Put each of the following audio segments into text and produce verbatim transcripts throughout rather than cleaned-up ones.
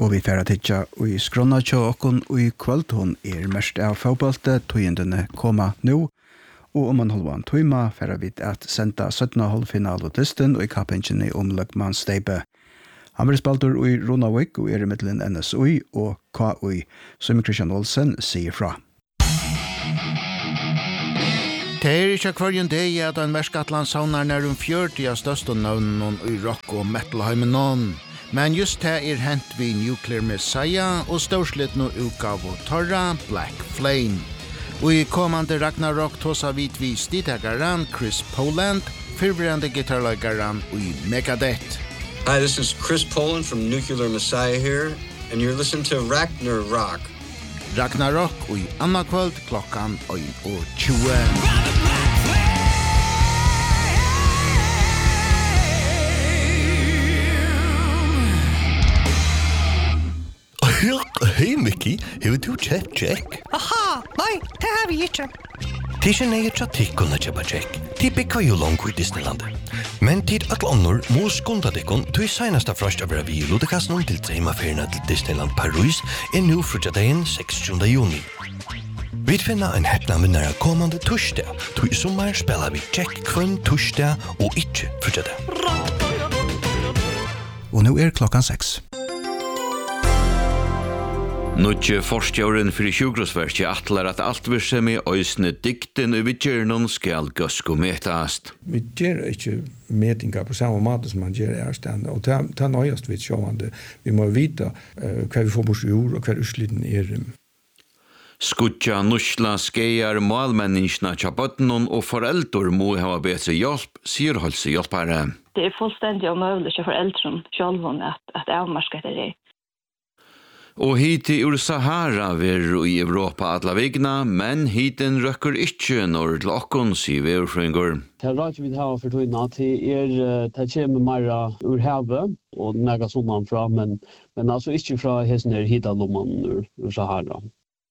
Og vi færre tidsja i skrona tjåkon og i kvöld hon er mest av fotballte, tøyendene koma nå. Og om man holder en tøyma, færre vi at senda syttende halvfinal og testen og i kappingen i omløkman Steipe. Han blir spalter i Ronavik og er i middelen N S U og K U, som Christian Olsen sier fra. Det er ikke hver dag at en verskatland savner nær om fjørti av største navnen i rock- og metalheimen noen. Men just det er hent vi Nuclear Messiah og stårslitt nå utgav og torra Black Flame. Og i kommande Ragnarok tåsa vidt vi stidhagaran Chris Poland, fyrvrande gitarlagaran i Megadeth. Hi, this is Chris Poland from Nuclear Messiah here, and you're listening to Ragnarok. Ragnarok i Anna kvöld klockan og tjue. Hej Mickey, hur du check check? Aha, nej, det har vi inte. Tisha nej att tikona chapa check. Tipika ju långt i Disneyland. Men tid att annor må skunda dekon till senaste första av vi Ludikasten till tema ferna till Disneyland Paris är nu fredagen sextonde juni. Vi finner en häpna vinnare kommande torsdag. Till sommar spelar vi check kvann torsdag och inte fredag. Og nå er klokkan seks. Nutje forstjåren for sjukgrosverket atler at alt virksem i øysene dikten og vidgjørnen skal gøsko metast. Vi gjør ikke metingar på samme måte som man gjør i Ærstand, og ta nøyast vidt sjåvande. Vi må vite uh, hva vi får bort i ord og hva utsliden er. Skutja, nusla, skeier, målmenningsna, tjabøtnen og foreldre må ha bedre hjelp, sier helsehjelpere. Det er fullstendig omøvelig for foreldren selv at, at avmarska det er. Og hit i ur Sahara ver i Europa alla vigna, men hiten røkker ikkje når lakkon, sier verfringur. Det rart vi har for tøyna til er det kommer meira ur havet og nega sånn fra, men, men altså ikke fra hesten her hitalomman ur, ur Sahara.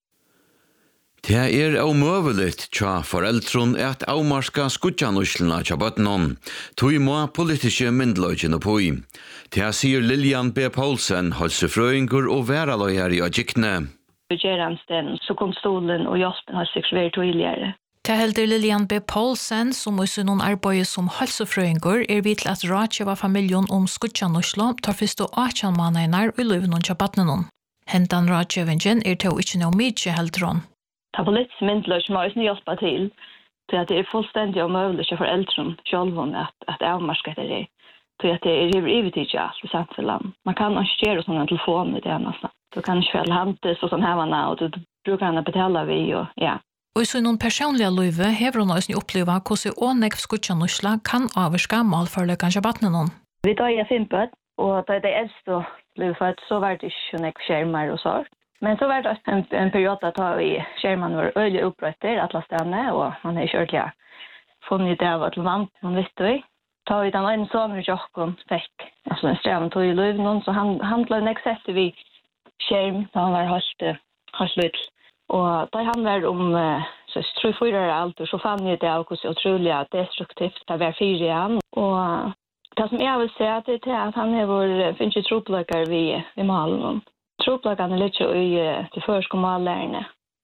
Det er omøveligt tja foreldron at avmarska skudjanuslena tja bøtnon. Tui må politiske myndløgjene på i. Det sier Lilian B. Poulsen, helsefrøyngur og væraløyer i Ajikne. Vi gjør en sted, så kom stolen og hjelpen har sikkert vært tydligere. Det helder Lilian B. Poulsen, som også noen arbeider som helsefrøyngur, er vidt at rådgjøva familjen om skudjanuslo tar først og atjan maneinar i løyven tja bøtnenon. Hentan rådgjøvingen er til ikke noe mykje heldron. Ta politisk myndløg må også hjelpe til, til at det er fullstendig omøvelig for foreldren selv at, at avmarska det er. Til at det er ivetid alt i samfunnet. Man kan ikke gjøre sånn en telefon i det nesten. Du kan ikke følge hantes og sånn her, og du bruker henne betale vi, og ja. Og i så noen personlige løyve hever hun også oppleva hvordan ånek skutjanusla kan avvarska malforløkene kjabatene noen. Vi tar i Fimpet, og da det eldste ble født, så var det ikke noen skjermer og sånt. Men så var det en, en periode at vi skjermen var øyelig opprøtter, alle stedene, og man har kjørt ja, funnet det av et vant, man visste vi. Ta vi den ene sommeren Jokken fikk, altså en streven tog i løyven, så han, han ble nek sett vi skjerm, da han var halvt, halvt litt. Og da han var om, så jeg tror fyrer alt, så fann jeg det av hvordan utrolig destruktivt det var fire igjen. Og det som jeg vil si er det er at han er vår, finnes ikke tropløkker vi, vi malen. Troplagene er litt i de første mållærerne.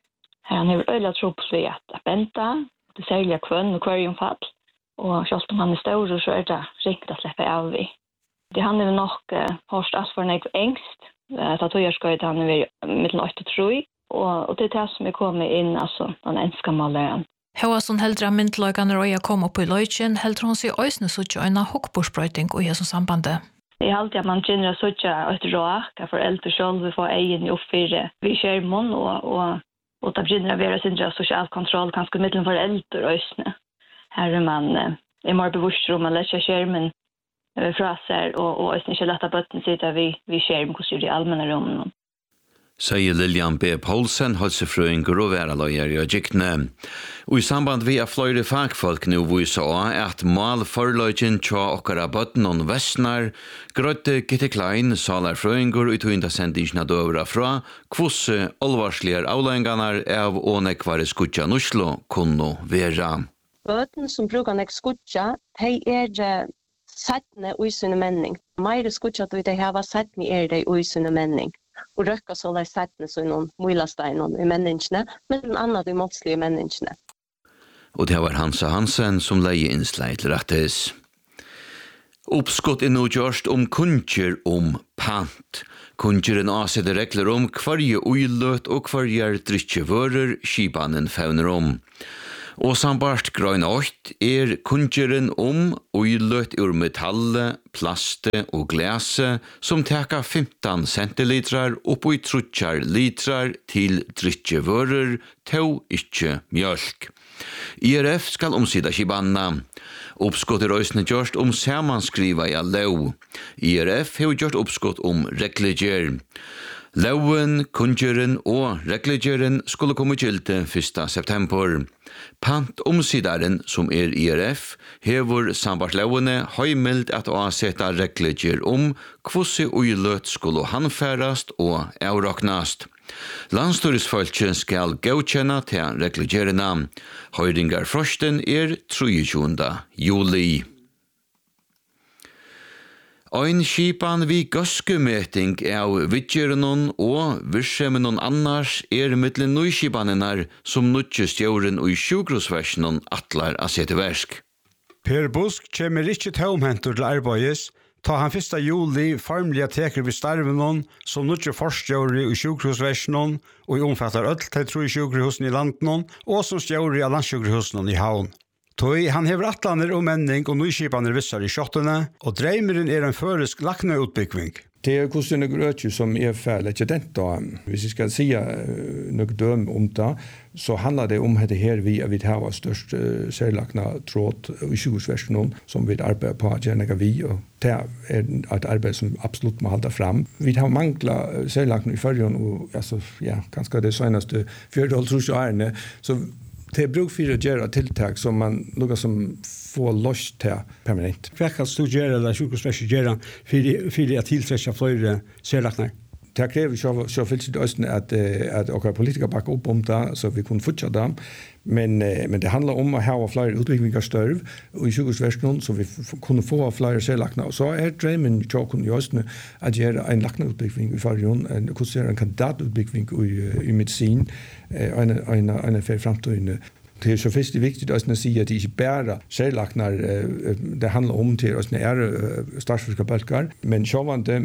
Han har øyla tropl ved at vente, det særlige kvønn og kvørjumfall. Og selv om han er stor, så er det riktig å slippe av vi. Det han er nok uh, hørst as for nek engst. Uh, da tog jeg skøyt han er mellom åtte og tre. Og, og det er det som er kommet inn, altså, den enska mållæreren. Hauasson heldra myndløgane røya kom opp i løyken, heldra hon seg øysene suttje øyna hokkborsprøyting og i sambandet. Jeg har alltid at man kjenner å søtte et råk, at foreldre selv vil få egen i oppfyre vi skjermen, og, og, og da begynner å være sin sosial kontroll, kanskje mellom foreldre og øsne. Her er man er mer bevisst om å lette skjermen fra seg, og, og øsne ikke lette bøtten sitte vi, vi skjermen, hvordan de allmenne rommene. Sier Lilian B. Poulsen, helsefrøyngur og væraløyer i Ajikne. Og i samband vi er flere fagfolk nå viser også at malforløgjen tja okkara bøtten og vestnar, grøtte Gitte Klein, salarfrøyngur og tøynda sendisjna døvra fra, kvosse olvarslige avløynganar av ånekvare skutja nuslo kunne vera. Bøtten som bruker nek skutja, de er settende og i sin menning. Mer skutchat vi det hava sett med er det i sin menning. Og røkka så lai sett med sånn muilastein i menningene, men annat i måtslige menningene. Og det var Hansa Hansen som leie innsleit til rettes. Oppskott er nå gjørst om kunnjer om pant. Kunnjeren avsette regler om hvarje uiløt og hvarje drikkjevører skibanen fauner om. Og sambart grøyne ått er kunnjeren om uiløt ur metalle, plaste og glase som teka femton centilitrar opp i trutjar litrar til drikkjevører, tau ikkje mjölk. I R F skal omsida skibanna. Oppskott er òsne gjørst om samanskriva i lov. I R F har gjort oppskott om regleger. Loven, kunngjøren og reglegjøren skulle komme gilde første september. Pant omsidaren, som er I R F, hever sambart lovene høymeld at å sette reglegjør om hvordan uiløt skulle handfærast og avraknast. Landstorisfølge skal godkjenne til reglegjørene. Høyringar frosten er tjuende juli. Ein skipan vi gøskumeting av vidgjørenon og virsemenon annars er mittlen nøyskipanenar som nødgjøstjøren og sjukrosversenon atlar a sette versk. Per Busk kommer ikke tomhentur til arbeides, ta han første juli formlige teker vi starvenon som nødgjør forstjøri og sjukrosversenon og omfattar öll til tru sjukrohusen i landnon og som stjøri av landsjukrohusen i havn. Toi han hever atlaner og menning og nøyskipaner vissar i kjottene, og dreimeren er en føresk lakna utbyggving. Det er hvordan det grøtje som er fæl, ikke den da. Hvis jeg skal si noe døm om det, så handler det om dette her vi, vi har størst uh, særlakna tråd i sjukehusversjonen som vi arbeider på, gjerne vi, og det er et arbeid som absolutt må holde fram. Vi har manglet særlakna i førjen, og altså, ja, kanskje det seneste fjørdhold trus årene, så det er bruk for å gjøre tiltak som man noe som får løst til permanent. Hva kan du gjøre eller sjukehusverset gjøre for å tiltrekke flere særlakner? Det krever så fyllt i Østen at, at dere politikere bakker opp om det, så vi kunne fortsette det. Men, men det handler om å ha flere utviklinger størv i sjukehusversen, så vi kunne få flere særlakner. Og så er drømmen i Tjåkon i Østen at gjøre en laknerutbygging i Farjon, en, en kandidatutbygging i, i medisin, en, en, en for fremtiden. Det er så først viktig å si at det ikke bare særlakner det handler om til å er statsforska bølger, men sjåvande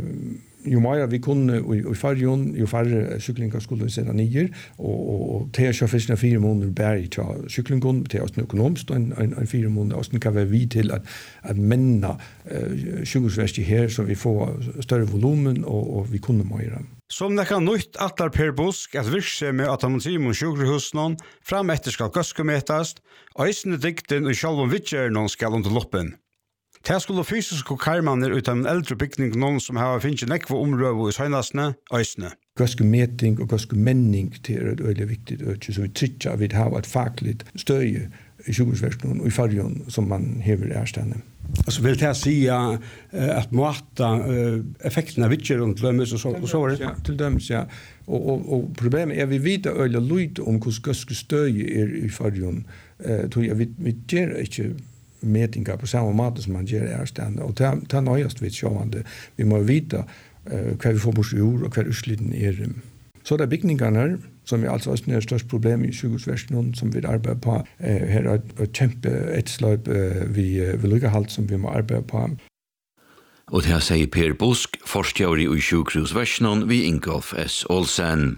jo mer vi kunne i fargen, jo færre syklinger skulle vi sende nye, og, og, og til å kjøre først fire måneder bare til syklingen, til oss økonomisk, og en, en, en fire måneder, og kan være vi til at, at mennene uh, sykehusverket her, så vi får større volumen, og, og vi kunne mer. Som det kan nytt atlar Per Busk at virksomhet at han sier mot sjukkerhusene fram etter skal gøskemetast, og eisende dikten og sjalvom vidgjørende skal under loppen. Det skulle fysiske karmaner ut av en eldre bygning noen som har finnet nekva område i søgnastene, øysene. Gøskemeting og gøskemenning til er veldig viktig, så vi trykker at vi har et fagligt støye i sjukehusversjonen og i fargen som man hever erstande. Altså vil jeg si at måta effekten av vidger rundt lømmes og så, og så var det? Ja, til dømes, ja. Og, og, og problemet er vi vet øyla lyd om hvordan gøskestøye er i fargen. Uh, vi, vi gjør ikke metingar på samma måte som man gjør i erstande. Og det er nøyest vidt sjåvande. Vi må vite uh, hva vi får bort i jord og hva utsliden er. Så det er bygningene her, som er altså også er størst problem i sjukehusversjonen som vi arbeider på. Uh, her er et kjempe ettersløp uh, vi uh, vedlikehold som vi må arbeide på. Og det sier Per Busk, forstjøri i sjukehusversjonen vi Ingolf S. Olsen.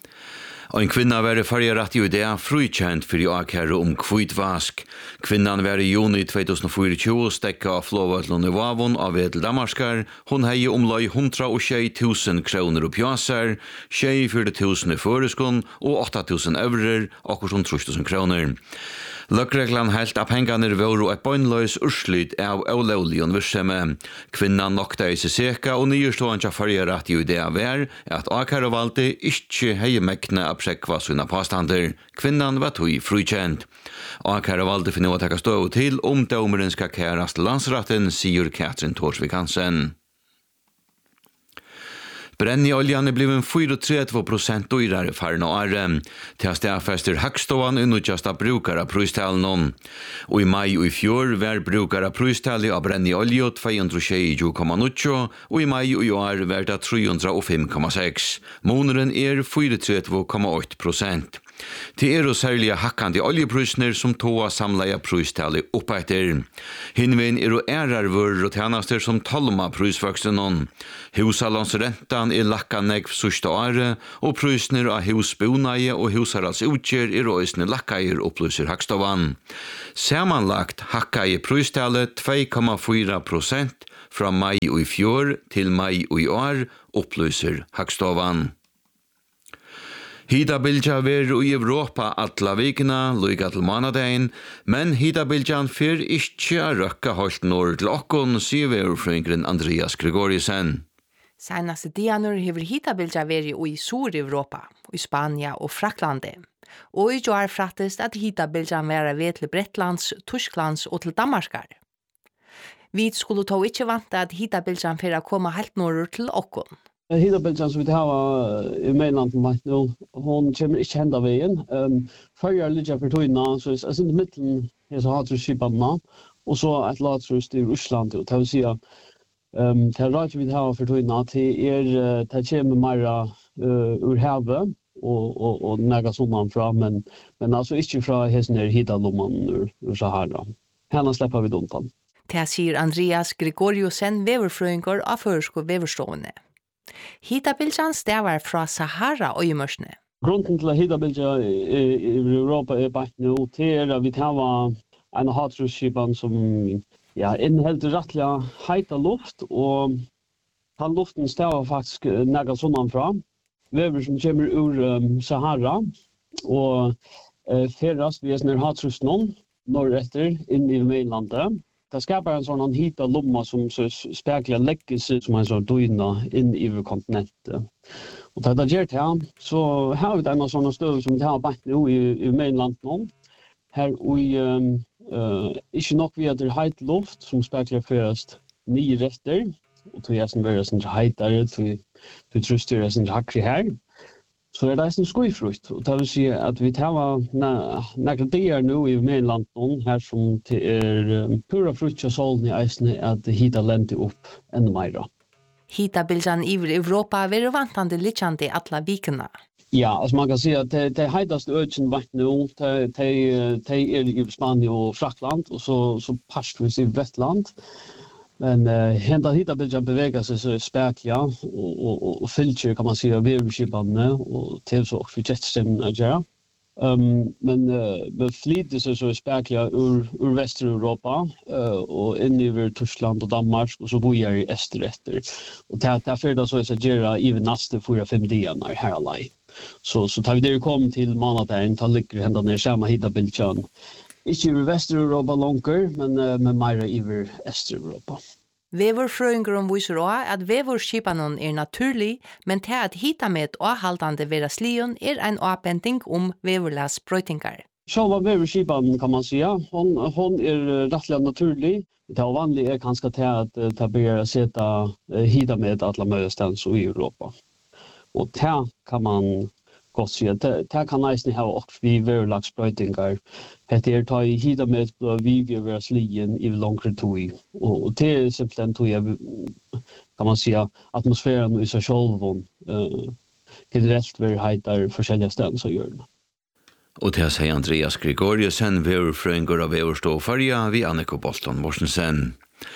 Ein kvinna var fargeratt i det frukjent for å akere om kvitvask. Kvinnan var i juni tjugohundrafyrtio stekka av flåvøtlån i Vavon av Edel Damarskar. Hon hei omlai hundra og tjei tusen kroner og pjasar, tjei fyrde tusen i føreskon og åtta tusen eurer, akkur som trus tusen kroner. Løkreglan helt av pengene våre et bøgnløs urslit av avlovligen virksomhet. Kvinnan nokta i seg seka, og nyerstående fargeratt i det var at Akarovalde ikke hei mekne av prekva sina påstander. Kvinnan var tog frukjent. Akarovalde finner å takka stå til om domeren skal kærast landsratten, sier Katrin Torsvik Hansen. Brennioljan er bliven trettiofyra procent dyrare farna året. Til stedfester Hackståan unnutjasta brukara prøystalen. Og i mai og i fjor var brukara prøystali av brennioljo två hundra tjugo komma nio og i mai og i år var det tre hundra fem komma sex. Måneren er trettiofyra komma åtta procent. Det er jo særlig hakkande oljeprysner som tåa samleia prystali oppa etter. Hinvin er jo ærarvur og tjenester som talma prysvøksenon. Husalonsrentan er lakka negv sørste åre, og prysner av husbonaie og husarals utgjer er òsne lakkair opplyser Hackstovan. Samanlagt hakkai prystali två komma fyra procent fra mai og i fjor til mai og i år, opplyser Hackstovan. Hidabilja ver i Europa atla vikna, luiga til manadagen, men hidabiljan fyr ikkje a røkka holdt nord til okkon, sier verufrøyngren Andreas Gregoriusen. Senaste dianur hever hidabilja ver i Sur-Europa, i Spania og Fraklande. Og i år frattest at hidabiljan vera ved til Bretlands, Tysklands og til Danmarkar. Vi skulle tog ikkje vante at hidabiljan fyr a koma helt nord til okkon. Hidabiljan som vi har i Mainland nu, hon kommer ikke henda veien. Um, Førjar ligger for tøyna, så er det mittelen er så hatrusskipanna, og så et latrus til Russland. Og det vil si at um, det rart vi har for tøyna til er, det kommer meira uh, ur havet, og, og, og nega sånn fra, men, men altså ikke fra hesen her hidalomman ur, ur Sahara. Henne slipper vi duntan. Det sier Andreas Gregoriusen, veverfrøyngar av føresko veverstående. Hidabiljan stavar fra Sahara og Øymørsne. Grunden til at hidabilja i Europa er bare nå til at vi tar en hatrusskipan som ja, inneholder rettelig heita luft, og den luften stavar faktisk nega sånn fra. Vever som kommer ur um, Sahara, og uh, ferrast vi er sånne hatrusnån norretter inn i Mainlandet. Det skapar en sånn hita lomma som spekler legger seg som en sånn dyna inn i kontinentet. Og til det gjør det, så har vi denne sånne støv som vi har bært nå i, i Mainland nå. Her og um, uh, ikke nok vi har heit luft som spekler først nye retter, og til jeg som vil være sånn heitere, til vi truster jeg sånn hakri her. Så er det en skuifrukt, og det vil si at vi tar nekre dier nå i Mainland nå, her som er um, pura frukt og solen i eisene at hita lente opp enda meira. Hidabiljan i Europa er vantande lichande atla vikene. Ja, altså man kan si at det, det heitast øyden vant nå, det er i Spania og Frakland, og så, så parstvis i Vestland. Men uh, hända hidabiljan bevegar sig så spekla och, och, och fylker kan man säga veverskipane och till så också jetströmmen att göra. Um, men uh, men flyter sig så spekla ur, ur Västeuropa uh, och in över Tyskland och Danmark och så bor jag i öster efter. Och det därför då så är det göra även nästa fyra fem dagar här allai. Så så tar vi det kom till månaden tar lycka hända ner samma hidabiljan. Ikke i Vest-Europa langer, men uh, med meira i Øst-Europa. Veverfrøyngeren viser også at veverskipanen er naturlig, men til at hita med og haltande vera slion er en avbending om veverlas brøytingar. Själva veverskipanen kan man säga, hon, hon är rättligen naturlig. Det är vanligt är kanske till att ta börja sätta hita med alla möjligstans i Europa. Och där kan man gott säga att det kan nästan ha också vi veverlags bröjtingar. Det är ta i hita med vi vever slien i långre tid. Och det är simpelthen tog jag kan man säga atmosfären i sig själv uh, till rätt ver heitar forskjelliga ställen så gör det. Og til å si Andreas Gregoriusen, veverfrøyngur av veverståfarja, vi Annika Bolton Morsensen.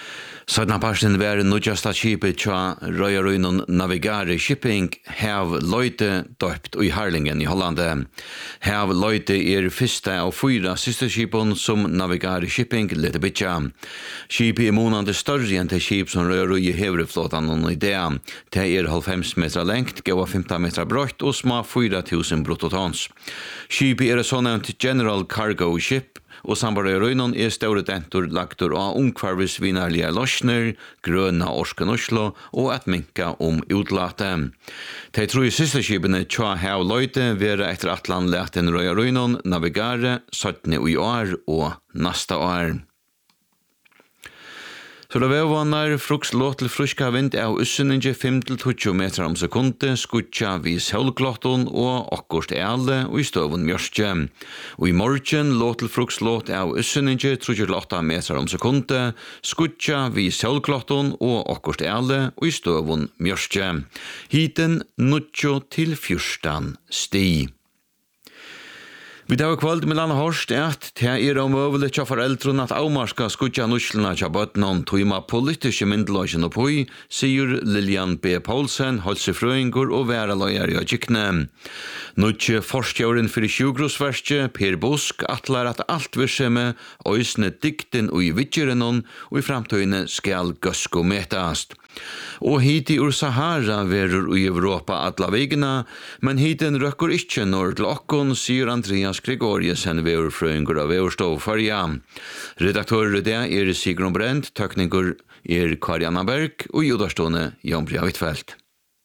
Sånn parten var nødjasta skipet tja Røyarøynon Navigare Shipping hev løyte døpt i Harlingen i Hollande. Hev løyte er fyrsta av fyra siste skipon som Navigare Shipping lette bytja. Skipet er månande større enn til skip som Røyarøy hevreflåtan og i det. Det er halvfems meter lengt, gav femton meter brøtt og små fyra tusen bruttotons. Skipet er så nevnt General Cargo Ship, og sambarøyrøynon er større dentor lagtor av omkvarvisvinarlige losjner, grøna orsken Oslo og at minka om utlate. De tror i systerskipene tja hev løyte være etter atlan leten røyrøynon navigare syttende i år og nasta år. Så det var vannar frukslåt til fruska vind av usseninge fem til tjúgu meter om sekunde, skutja vi solglotton og akkurst eale og i støvun mjørstje. Og i morgen låt til frukslåt av usseninge tre til åtta meter om sekunde, skutja vi solglotton og akkurst eale og i støvun mjørstje. Hiten nutjo til fjørstan sti. Vi tar kvöld med Lana Horst at det er omøvelig til foreldrene at avmarska skudja nuslene til bøtnen tøyma politiske myndeløsjen og pøy, sier Lilian B. Poulsen, helsefrøyngur og væraløyer i Økjikne. Nutje forskjøren for sjukgrosverste, Per Busk, atlar at alt virksomhet, øysene dikten og i vidgjørenon, og i fremtøyene skal gøsko metast. Og hiti ur Sahara verur i Europa atla vegina, men hiten røkker ikkje når til okkon, sier Andreas Gregoriusen, veurfrøyngur av Veurstov Farja. Redaktør det er Sigrun Brent, tøkningur er Karianna Berg og Jodarstående Jan Bria Wittfeldt.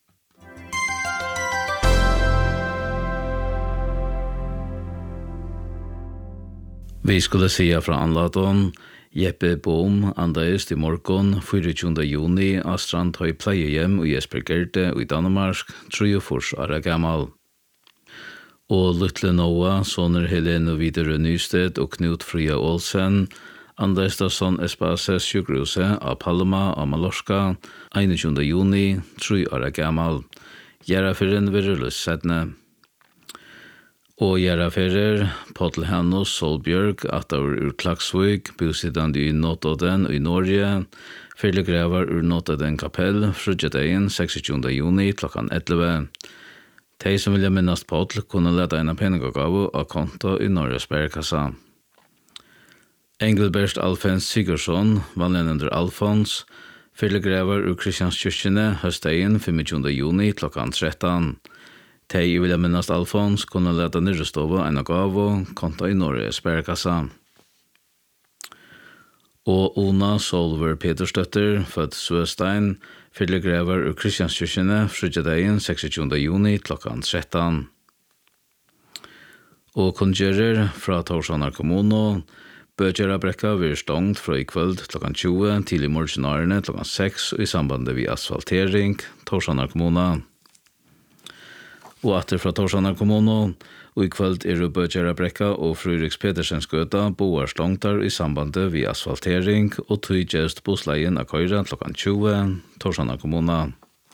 Vi skulle säga från anlaton Jeppe Bohm andaist i morgon tjugofyra juni av Strandhøy pleiehjem i Espergerde i Danmark, treogfyrre år gammal. Og Lutle Noah, soner Helene Videre Nysted og Knut Fria Olsen, andaist av Son Espaces sjukruse av Palma av Mallorca, einogtjúgunda juni, tre år gammal. Gjerafyren virulus sedne. Og gjerraferer, Potel Hannos Solbjørg, attaur ur Klaksvig, bosidande i Notodden i Norge, fyrlegrevar ur Notodden kapell, fruggedeien seksogtjúgunda juni klokkan elleve. De som vilja minnast Potel kunne leta en pengagavu av konto i Norge Sperrkassa. Engelbert Alfons Sigurdsson, vanlig under Alfons, fyrlegrevar ur Kristianskirkene, høstdeien tjugofemte juni klokkan tretton. Tei vilja minnast Alfons kunne leta nyrrestova en gavo konta i Norge Sperrkassa. Og Ona Solver Peterstøtter, født Svøstein, fyrlegrevar ur Kristianskirkene, fruggedeien seksogtjúgunda juni klokkan tretton. Og kongerer fra Torsanar kommuno, Bøtjerabrekka vir stongt fra i kvöld klokkan tjúgu til i morgenarene klokkan seks og i sambandet vi asfaltering, Torsanar kommuna. Og atter fra Torsanar kommuno, og i kvöld er det Bøtjerabrekka og Frøyriks Petersens gøta boar stongtar i sambandet vi asfaltering og tøy gest bosleien av køyre klokkan tjúgu, Torsanar kommuna.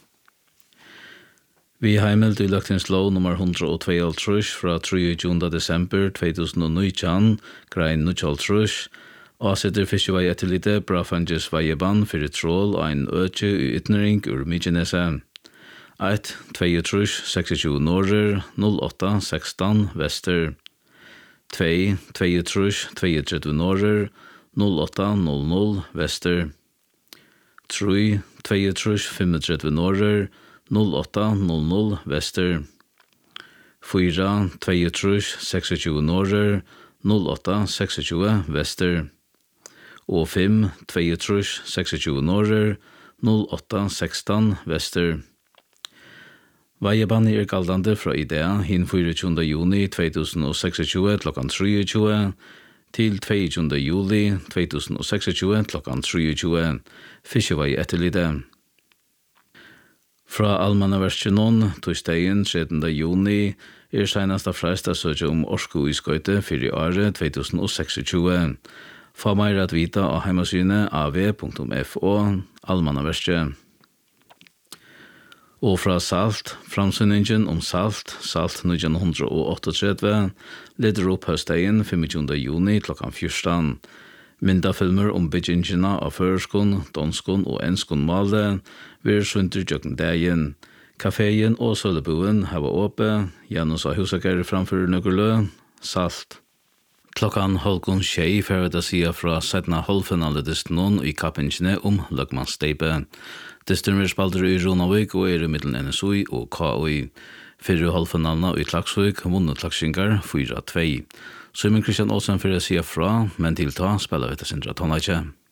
Vi heimelt i løgtingslov nummer hundre og tveoghalvtrýss fra treogtjúgunda desember tvö þúsund og nítjan, grein nítjan, og setter fiskevei etterlite Brafanges veiebann fyrir trål og ein øtje i ytnering ur Mykinese. ett två seksogtjúgu norrer, null åtta sexton vester. två två trettio norrer, null åtta null null vester. tre två trettiofem norrer, null åtta null null vester. fyra två seksogtjúgu norrer, null åtta seksogtjúgu vester. Og fem två seksogtjúgu norrer, null åtta sexton vester. Veiebanni er galdande fra idea hin tjúgunda juni tvö þúsund og seksogtjúgu klokkan treogtjúgu til tveogtjúgunda juli tvö þúsund og seksogtjúgu klokkan treogtjúgu, fiskevei etterlite. Fra Almannaverkjenon, torsdagen trettanda juni, er senast av fresta søkje om orsku i skøyte fyrir året tvö þúsund og seksogtjúgu. Få meir at vita av heimasynet a v punktum f o, Almannaverkje. Og fra Salt, framsynningen om Salt, Salt nítjan hundrað og áttaogtretivu, leder opp høstdagen tjúgunda juni klokkan fjørstan. Myndafilmer om byggingina av føreskon, donskon og enskon male, vir sundur jøkken dagen. Kaféen og sølebuen hava åpe, Janus av husakere framfor nøkkerlø, Salt. Klokkan halvgån tjei færvet å sia fra setna halvfinale-distenon i kappingene om Løgmannssteipe. Disten er spalter i Ronavik og er i middelen N S U og K O I. Fyrre halvfinalene i Klaksvik vunnet Klaksingar fyra två. Simon Christian Olsen fyrir å sia fra, men til ta spiller vi til Sindra Tonleitje.